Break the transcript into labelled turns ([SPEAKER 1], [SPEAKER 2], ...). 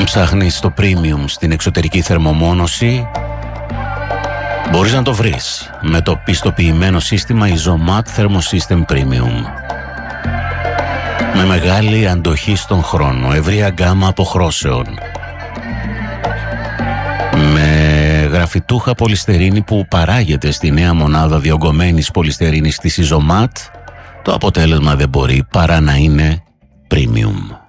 [SPEAKER 1] Αν ψάχνεις το premium στην εξωτερική θερμομόνωση, μπορείς να το βρεις με το πιστοποιημένο σύστημα Isomat Thermosystem Premium. Με μεγάλη αντοχή στον χρόνο, ευρεία γκάμα αποχρώσεων, με γραφιτούχα πολυστερίνη που παράγεται στη νέα μονάδα διογκωμένης πολυστερίνης της Isomat, το αποτέλεσμα δεν μπορεί παρά να είναι premium.